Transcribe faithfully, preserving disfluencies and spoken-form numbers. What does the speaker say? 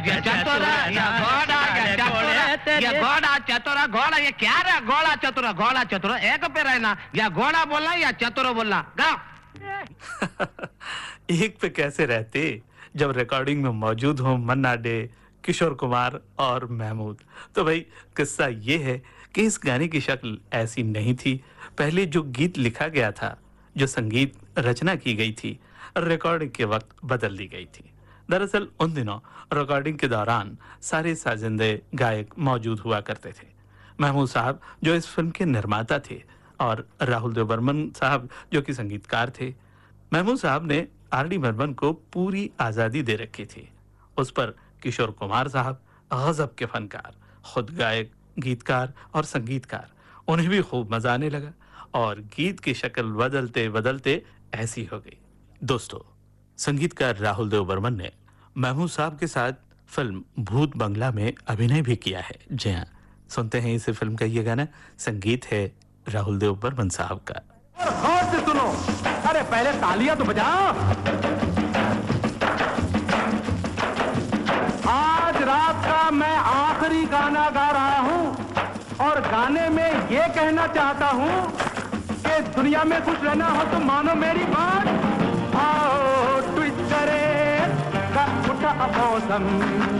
ये चतुरा, ये घोड़ा, ये चतुरा, ये घोड़ा चतुरा, घोड़ा ये क्या रहा? घोड़ा चतुरा, घोड़ा चतुरा एक पे रहना, या घोड़ा बोलना या चतुरा बोलना। गाओ। एक पे कैसे रहते जब रिकॉर्डिंग में मौजूद हो मन्ना डे, किशोर कुमार और महमूद। तो भाई किस्सा ये है कि इस गाने की शक्ल ऐसी नहीं थी। पहले जो गीत लिखा गया था, जो संगीत रचना की गई थी, रिकॉर्डिंग के वक्त बदल दी गई थी। दरअसल उन दिनों रिकॉर्डिंग के दौरान सारे साजिंदे गायक मौजूद हुआ करते थे। महमूद साहब जो इस फिल्म के निर्माता थे और राहुल देव बर्मन साहब जो कि संगीतकार थे। महमूद साहब ने आर डी बर्मन को पूरी आज़ादी दे रखी थी। उस पर किशोर कुमार साहब गजब के फनकार, खुद गायक, गीतकार और संगीतकार, उन्हें भी खूब मजा आने लगा और गीत की शक्ल बदलते बदलते ऐसी हो गई। दोस्तों, संगीतकार राहुल देव बर्मन ने महमूद साहब के साथ फिल्म भूत बंगला में अभिनय भी किया है। जी हाँ, सुनते हैं इस फिल्म का ये गाना। संगीत है राहुल देव बर्मन साहब का। और गौर से सुनो, अरे पहले तालियां तो बजाओ। आज रात का मैं आखिरी गाना गा रहा हूं और गाने में ये कहना चाहता हूं कि दुनिया में खुश रहना हो तो मानो मेरी बात। आओ ट्विस्ट करे का उठा मौसम,